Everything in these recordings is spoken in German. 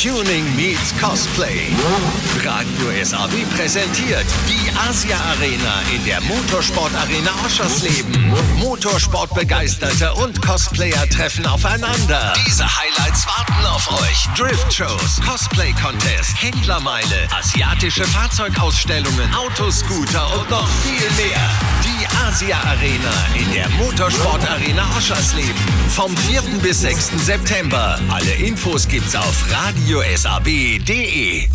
Tuning meets Cosplay. Radio SAW präsentiert die Asia Arena in der Motorsport Arena Oschersleben. Motorsportbegeisterte und Cosplayer treffen aufeinander. Diese Highlights warten auf euch. Drift-Shows, Cosplay-Contest, Händlermeile, asiatische Fahrzeugausstellungen, Autoscooter und noch viel mehr. Die Asia Arena in der Motorsport Arena Oschersleben. Vom 4. bis 6. September. Alle Infos gibt's auf radiosab.de.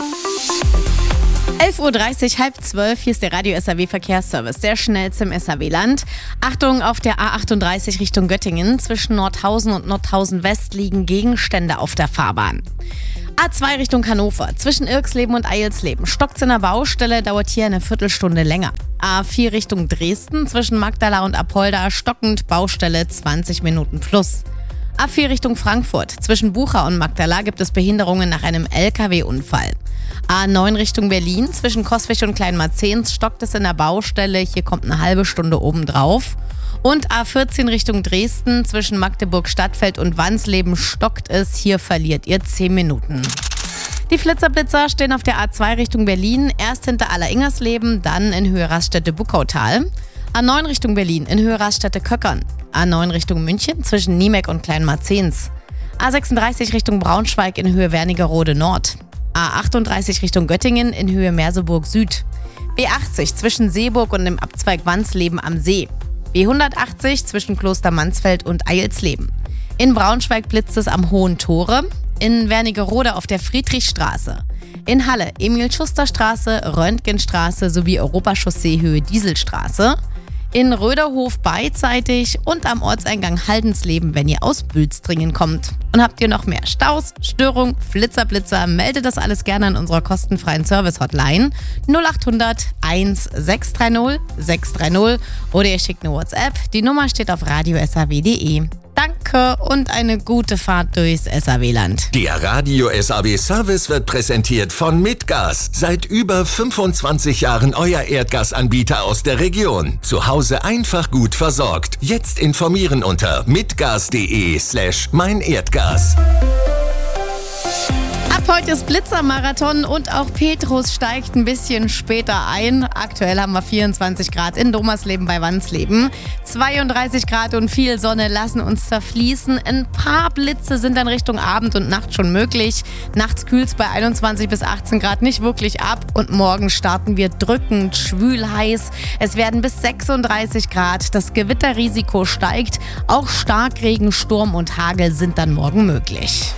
11.30 Uhr, 11:30, hier ist der Radio SAW Verkehrsservice, der schnellste im SAW-Land. Achtung, auf der A38 Richtung Göttingen, zwischen Nordhausen und Nordhausen West liegen Gegenstände auf der Fahrbahn. A2 Richtung Hannover, zwischen Irksleben und Eilsleben, stockt's in der Baustelle, dauert hier eine Viertelstunde länger. A4 Richtung Dresden, zwischen Magdala und Apolda, stockend, Baustelle 20 Minuten plus. A4 Richtung Frankfurt, zwischen Bucha und Magdala gibt es Behinderungen nach einem LKW-Unfall. A9 Richtung Berlin, zwischen Coswig und Kleinmarzens stockt es in der Baustelle, hier kommt eine halbe Stunde obendrauf. Und A14 Richtung Dresden, zwischen Magdeburg-Stadtfeld und Wansleben stockt es, hier verliert ihr 10 Minuten. Die Flitzer stehen auf der A2 Richtung Berlin, erst hinter Aller-Ingersleben, dann in Höhe Raststätte Buckautal. A9 Richtung Berlin, in Höhe Raststätte Köckern. A9 Richtung München, zwischen Niemek und Kleinmarzens. A36 Richtung Braunschweig, in Höhe Wernigerode Nord. A38 Richtung Göttingen, in Höhe Merseburg Süd. B80 zwischen Seeburg und dem Abzweig Wansleben am See. B180 zwischen Kloster Mansfeld und Eilsleben. In Braunschweig blitzt es am Hohen Tore. In Wernigerode auf der Friedrichstraße. In Halle Emil-Schuster-Straße, Röntgenstraße sowie Europachaussee Höhe Dieselstraße. In Röderhof beidseitig und am Ortseingang Haldensleben, wenn ihr aus Bülstringen kommt. Und habt ihr noch mehr Staus, Störung, Flitzer, meldet das alles gerne an unserer kostenfreien Service-Hotline 0800 1630 630 oder ihr schickt eine WhatsApp. Die Nummer steht auf radiosaw.de. Danke und eine gute Fahrt durchs SAW-Land. Der Radio SAW Service wird präsentiert von Midgas. Seit über 25 Jahren euer Erdgasanbieter aus der Region. Zu Hause einfach gut versorgt. Jetzt informieren unter midgas.de/meinerdgas. Ab heute ist Blitzermarathon und auch Petrus steigt ein bisschen später ein. Aktuell haben wir 24 Grad in Domersleben bei Wansleben. 32 Grad und viel Sonne lassen uns zerfließen. Ein paar Blitze sind dann Richtung Abend und Nacht schon möglich. Nachts kühlt es bei 21 bis 18 Grad nicht wirklich ab. Und morgen starten wir drückend, schwül heiß. Es werden bis 36 Grad. Das Gewitterrisiko steigt. Auch Starkregen, Sturm und Hagel sind dann morgen möglich.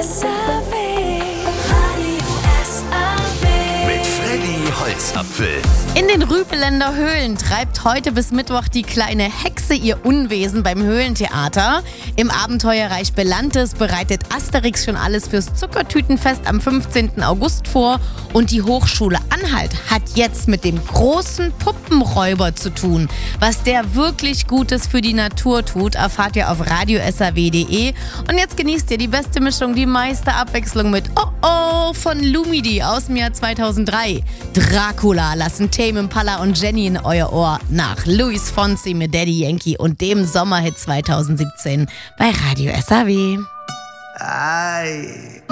Holzapfel. In den Rübeländer Höhlen treibt heute bis Mittwoch die kleine Hexe ihr Unwesen beim Höhlentheater. Im Abenteuerreich Belantes bereitet Asterix schon alles fürs Zuckertütenfest am 15. August vor. Und die Hochschule Anhalt hat jetzt mit dem großen Puppenräuber zu tun. Was der wirklich Gutes für die Natur tut, erfahrt ihr auf radiosaw.de. Und jetzt genießt ihr die beste Mischung, die meiste Abwechslung mit Oh Oh von Lumidi aus dem Jahr 2003. Dracula lassen Tame Impala und Jenny in euer Ohr nach Luis Fonsi mit Daddy Yankee und dem Sommerhit 2017 bei Radio SAW. Ay.